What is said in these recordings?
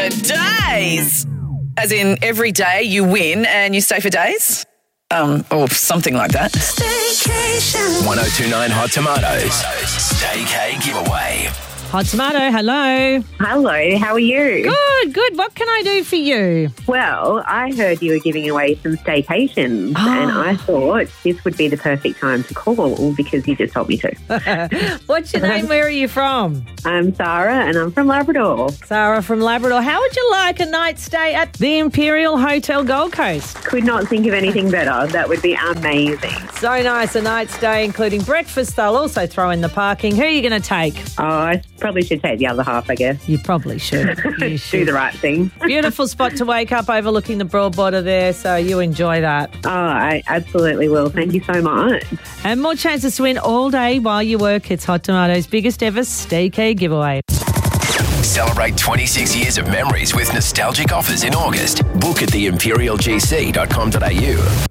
Days. As in every day you win and you stay for days? Or something like that. Staycation. 1029 Hot Tomatoes. Staycay giveaway. Hot Tomato, hello. Hello, how are you? Good. What can I do for you? Well, I heard you were giving away some staycations and I thought this would be the perfect time to call because you just told me to. What's your name? Where are you from? I'm Sarah and I'm from Labrador. Sarah from Labrador. How would you like a night stay at the Imperial Hotel Gold Coast? Could not think of anything better. That would be amazing. So nice, a night stay including breakfast. They'll also throw in the parking. Who are you going to take? Oh, I probably should take the other half, I guess. You probably should. You should. Do the right thing. Beautiful spot to wake up overlooking the Broadwater there, so you enjoy that. Oh, I absolutely will. Thank you so much. And more chances to win all day while you work. It's Hot Tomato's biggest ever Staycay giveaway. Celebrate 26 years of memories with nostalgic offers in August. Book at theimperialgc.com.au.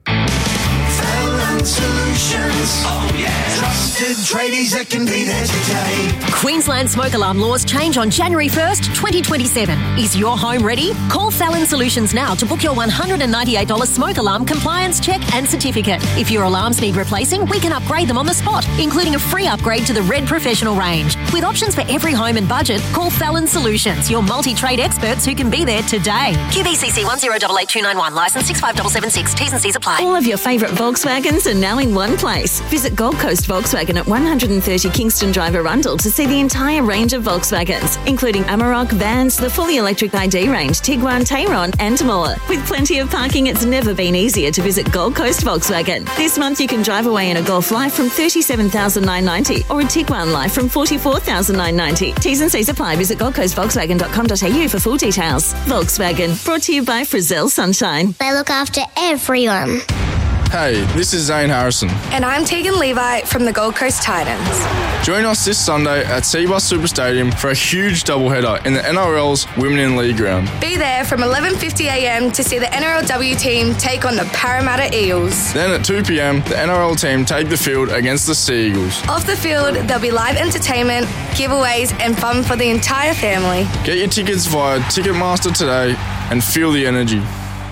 Solutions. Oh, yeah. Trusted tradies that can be there today. Queensland smoke alarm laws change on January 1st, 2027. Is your home ready? Call Fallon Solutions now to book your $198 smoke alarm compliance check and certificate. If your alarms need replacing, we can upgrade them on the spot, including a free upgrade to the Red Professional range. With options for every home and budget, call Fallon Solutions, your multi-trade experts who can be there today. QBCC 1088291, licence 65776, T's and C's apply. All of your favourite Volkswagens are now in one place. Visit Gold Coast Volkswagen at 130 Kingston Drive, Arundel to see the entire range of Volkswagens, including Amarok, Vans, the fully electric ID range, Tiguan, Tayron and more. With plenty of parking, it's never been easier to visit Gold Coast Volkswagen. This month you can drive away in a Golf Life from $37,990 or a Tiguan Life from $44,990. T's and C's apply. Visit goldcoastvolkswagen.com.au for full details. Volkswagen, brought to you by Frizzell Sunshine. They look after everyone. Hey, this is Zane Harrison. And I'm Tegan Levi from the Gold Coast Titans. Join us this Sunday at Seabus Super Stadium for a huge doubleheader in the NRL's Women in League round. Be there from 11:50am to see the NRLW team take on the Parramatta Eels. Then at 2pm, the NRL team take the field against the Sea Eagles. Off the field, there'll be live entertainment, giveaways and fun for the entire family. Get your tickets via Ticketmaster today and feel the energy.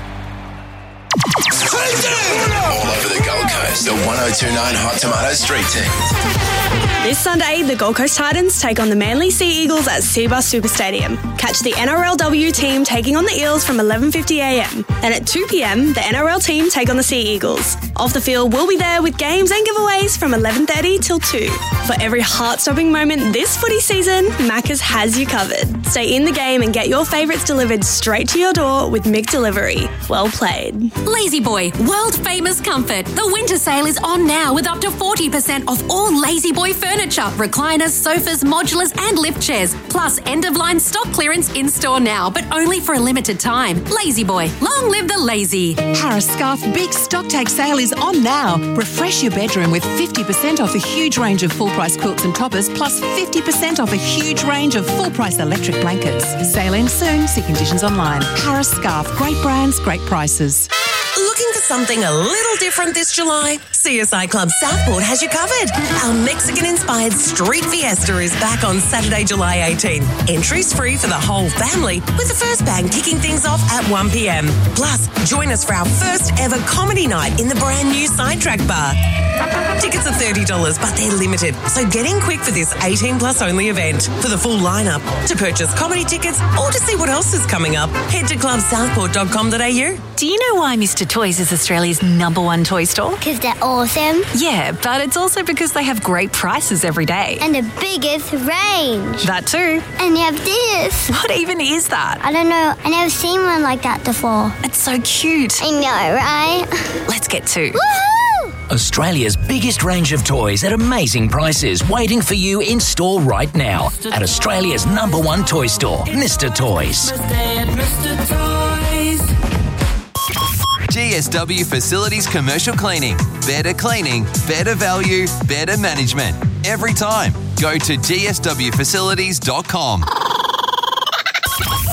All over the Gold Coast, the 1029 Hot Tomato Street Team. This Sunday, the Gold Coast Titans take on the Manly Sea Eagles at Seabus Super Stadium. Catch the NRLW team taking on the Eels from 11:50am. Then at 2pm, the NRL team take on the Sea Eagles. Off the field, we'll be there with games and giveaways from 11:30 till 2. For every heart-stopping moment this footy season, Macca's has you covered. Stay in the game and get your favourites delivered straight to your door with Mick Delivery. Well played. Lazy Boy, world famous comfort. The winter sale is on now with up to 40% off all Lazy Boy furniture, recliners, sofas, modulars and lift chairs. Plus end-of-line stock clearance in-store now, but only for a limited time. Lazy Boy, long live the lazy. Harris Scarf Big Stock Take Sale is on now. Refresh your bedroom with 50% off a huge range of full-price quilts and toppers, plus 50% off a huge range of full-price electric blankets. Sale ends soon. See conditions online. Harris Scarf. Great brands, great prices. Looking for something a little different this July? CSI Club Southport has you covered. Our Mexican-inspired street fiesta is back on Saturday, July 18. Entries free for the whole family, with the first band kicking things off at 1pm. Plus, join us for our first ever comedy night in the brand new Sidetrack Bar. Tickets are $30, but they're limited, so get in quick for this 18-plus only event. For the full lineup, to purchase comedy tickets or to see what else is coming up, head to clubsouthport.com.au. Do you know why Mr. Toys is Australia's #1 toy store? Because they're awesome. Yeah, but it's also because they have great prices every day. And the biggest range. That too. And they have this. What even is that? I don't know. I never seen one like that before. It's so cute. I know, right? Let's get to. Woohoo! Australia's biggest range of toys at amazing prices, waiting for you in store right now at Australia's #1 toy store, Mr. Toys. GSW Facilities Commercial Cleaning. Better cleaning, better value, better management. Every time. Go to gswfacilities.com.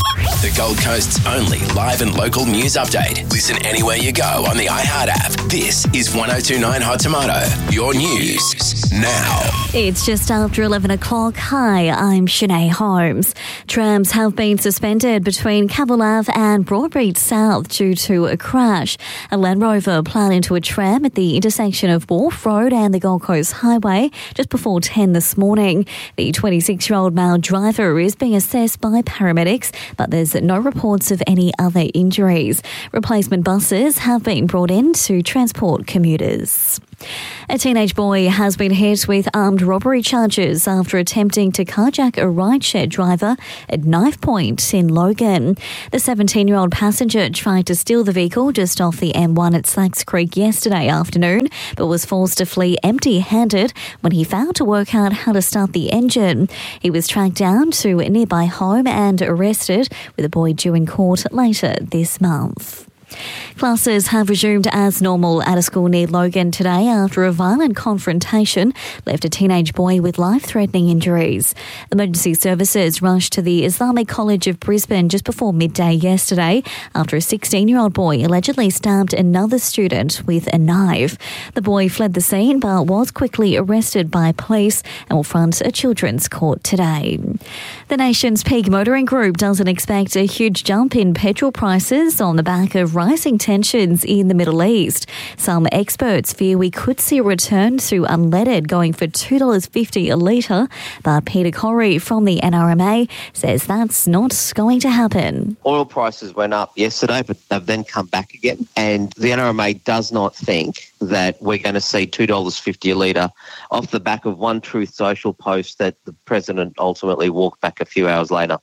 the Gold Coast's only live and local news update. Listen anywhere you go on the iHeart app. This is 102.9 Hot Tomato, your news now. It's just after 11 o'clock. Hi, I'm Shanae Holmes. Trams have been suspended between Cavill Ave and Broadbeach South due to a crash. A Land Rover plowed into a tram at the intersection of Wharf Road and the Gold Coast Highway just before 10 this morning. The 26-year-old male driver is being assessed by paramedics, but there's no reports of any other injuries. Replacement buses have been brought in to transport commuters. A teenage boy has been hit with armed robbery charges after attempting to carjack a rideshare driver at knife point in Logan. The 17-year-old passenger tried to steal the vehicle just off the M1 at Slacks Creek yesterday afternoon, but was forced to flee empty-handed when he failed to work out how to start the engine. He was tracked down to a nearby home and arrested, with the boy due in court later this month. Classes have resumed as normal at a school near Logan today after a violent confrontation left a teenage boy with life-threatening injuries. Emergency services rushed to the Islamic College of Brisbane just before midday yesterday after a 16-year-old boy allegedly stabbed another student with a knife. The boy fled the scene but was quickly arrested by police and will front a children's court today. The nation's peak motoring group doesn't expect a huge jump in petrol prices on the back of rising tensions in the Middle East. Some experts fear we could see a return to unleaded going for $2.50 a litre, but Peter Corey from the NRMA says that's not going to happen. Oil prices went up yesterday, but they've then come back again, and the NRMA does not think that we're going to see $2.50 a litre off the back of one Truth Social post that the President ultimately walked back a few hours later.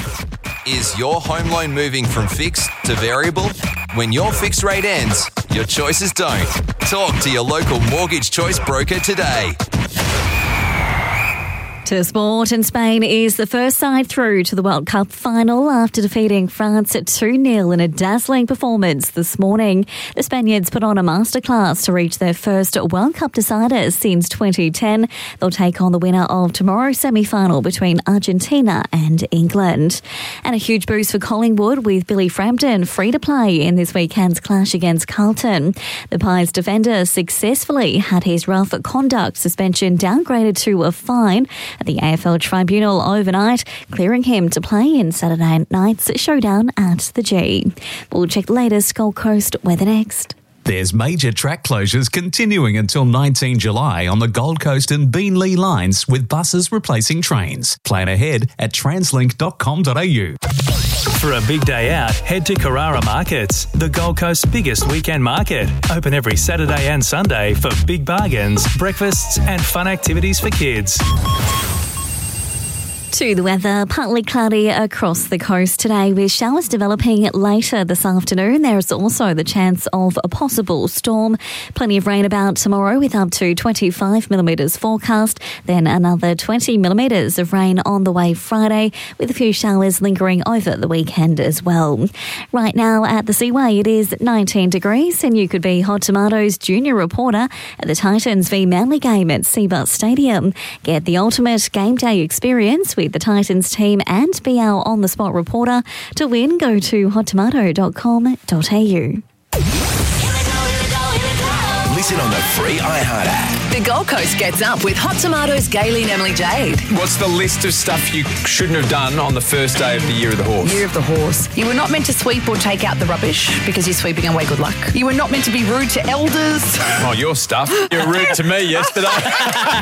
Is your home loan moving from fixed to variable? When your fixed rate ends, your choices don't. Talk to your local Mortgage Choice broker today. To sport, and Spain is the first side through to the World Cup final after defeating France at 2-0 in a dazzling performance this morning. The Spaniards put on a masterclass to reach their first World Cup decider since 2010. They'll take on the winner of tomorrow's semi-final between Argentina and England. And a huge boost for Collingwood with Billy Frampton free to play in this weekend's clash against Carlton. The Pies defender successfully had his rough conduct suspension downgraded to a fine at the AFL Tribunal overnight, clearing him to play in Saturday night's showdown at the G. We'll check the latest Gold Coast weather next. There's major track closures continuing until 19 July on the Gold Coast and Beenleigh lines, with buses replacing trains. Plan ahead at translink.com.au. For a big day out, head to Carrara Markets, the Gold Coast's biggest weekend market. Open every Saturday and Sunday for big bargains, breakfasts and fun activities for kids. To the weather, partly cloudy across the coast today with showers developing later this afternoon. There's also the chance of a possible storm. Plenty of rain about tomorrow with up to 25 millimetres forecast. Then another 20 millimetres of rain on the way Friday with a few showers lingering over the weekend as well. Right now at the Seaway it is 19 degrees and you could be Hot Tomatoes junior reporter at the Titans v Manly game at Seabus Stadium. Get the ultimate game day experience with the Titans team and be our on-the-spot reporter. To win, go to hottomato.com.au. Listen on the free iHeart app. The Gold Coast gets up with Hot Tomatoes, Gayley and Emily Jade. What's the list of stuff you shouldn't have done on the first day of the Year of the Horse? Year of the Horse. You were not meant to sweep or take out the rubbish because you're sweeping away good luck. You were not meant to be rude to elders. Oh, your stuff. You were rude to me yesterday.